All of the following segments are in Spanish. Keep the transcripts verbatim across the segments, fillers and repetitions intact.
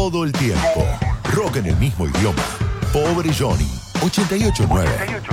todo el tiempo. Rock en el mismo idioma. Pobre Johnny. ochenta y ocho nueve.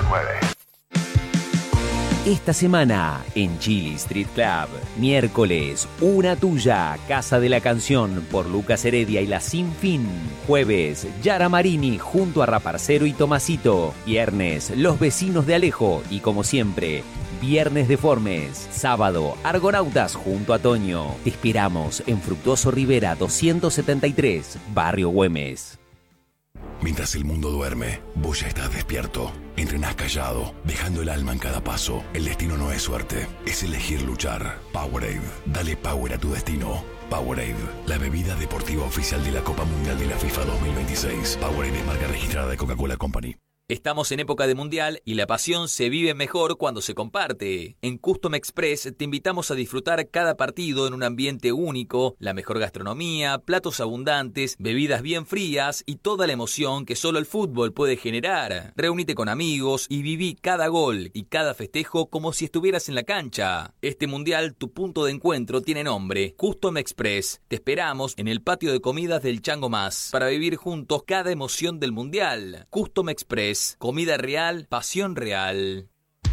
Esta semana en Chili Street Club, miércoles, Una Tuya, Casa de la Canción por Lucas Heredia y La Sin Fin. Jueves, Yara Marini junto a Raparcero y Tomasito. Viernes, Los Vecinos de Alejo y como siempre, Viernes Deformes. Sábado, Argonautas junto a Toño. Te esperamos en Fructuoso Rivera doscientos setenta y tres, Barrio Güemes. Mientras el mundo duerme, vos ya estás despierto. Entrenás callado, dejando el alma en cada paso. El destino no es suerte, es elegir luchar. Powerade, dale power a tu destino. Powerade, la bebida deportiva oficial de la Copa Mundial de la FIFA dos mil veintiséis. Powerade es marca registrada de Coca-Cola Company. Estamos en época de mundial y la pasión se vive mejor cuando se comparte. En Custom Express te invitamos a disfrutar cada partido en un ambiente único, la mejor gastronomía, platos abundantes, bebidas bien frías y toda la emoción que solo el fútbol puede generar. Reúnete con amigos y viví cada gol y cada festejo como si estuvieras en la cancha. Este mundial, tu punto de encuentro tiene nombre, Custom Express. Te esperamos en el patio de comidas del Chango Más para vivir juntos cada emoción del mundial. Custom Express. Comida real, pasión real.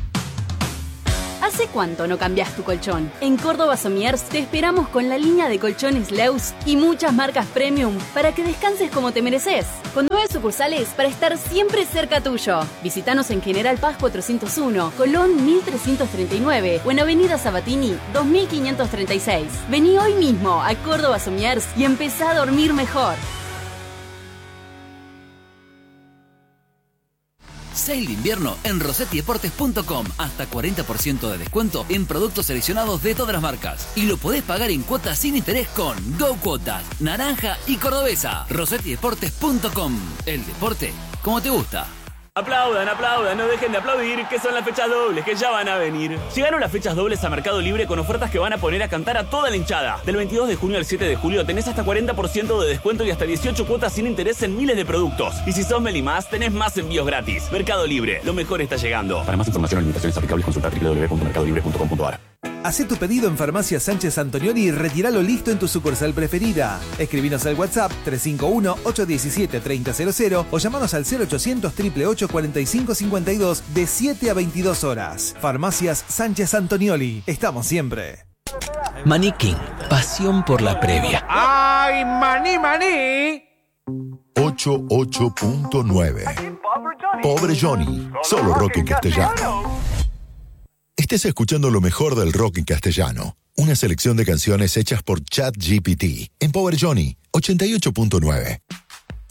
¿Hace cuánto no cambias tu colchón? En Córdoba Somiers te esperamos con la línea de colchones Leus y muchas marcas premium para que descanses como te mereces. Con nueve sucursales para estar siempre cerca tuyo. Visítanos en General Paz cuatrocientos uno, Colón mil trescientos treinta y nueve o en Avenida Sabatini dos mil quinientos treinta y seis. Vení hoy mismo a Córdoba Somiers y empezá a dormir mejor. Sale de invierno en rosetti deportes punto com. Hasta cuarenta por ciento de descuento en productos seleccionados de todas las marcas. Y lo podés pagar en cuotas sin interés con Go Cuotas, Naranja y Cordobesa. rosetti deportes punto com. El deporte como te gusta. Aplaudan, aplaudan, no dejen de aplaudir, que son las fechas dobles, que ya van a venir. Llegaron las fechas dobles a Mercado Libre con ofertas que van a poner a cantar a toda la hinchada. Del veintidós de junio al siete de julio tenés hasta cuarenta por ciento de descuento y hasta dieciocho cuotas sin interés en miles de productos. Y si sos Meli Más, tenés más envíos gratis. Mercado Libre, lo mejor está llegando. Para más información o limitaciones aplicables, consulta doble u doble u doble u punto mercado libre punto com punto a r. Hacé tu pedido en Farmacia Sánchez Antonioni y retíralo listo en tu sucursal preferida. Escribinos al WhatsApp tres cinco uno, ocho uno siete, tres cero cero cero o llamanos al cero ochocientos, ocho ocho ocho, cuarenta y cinco cincuenta y dos de siete a veintidós horas. Farmacias Sánchez Antonioli. Estamos siempre. Maní King. Pasión por la previa. ¡Ay, maní, maní! ochenta y ocho punto nueve. Pobre Johnny. Solo rock en castellano. Estés escuchando lo mejor del rock en castellano. Una selección de canciones hechas por ChatGPT en Power Johnny ochenta y ocho punto nueve.